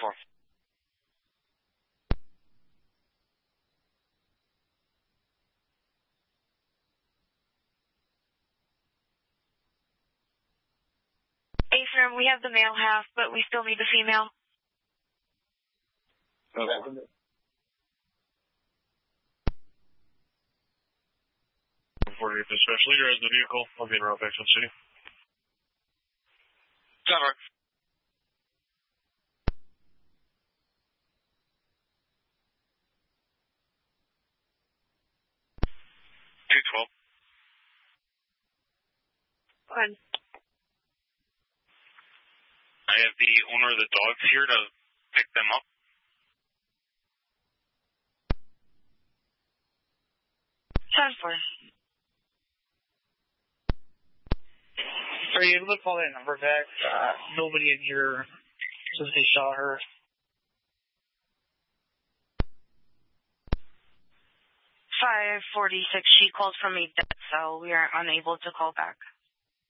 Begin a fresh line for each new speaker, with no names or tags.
4.
Affirm, we have the male half, but we still need the female.
Okay.
Before you get the special leader as the vehicle, I'll be in route back to the city.
Cover.
Fine.
I have the owner of the dogs here to pick them up.
Time for.
Are you able to call that number back? Nobody in here says they saw her.
546, she called from a dead cell. We are unable to call back.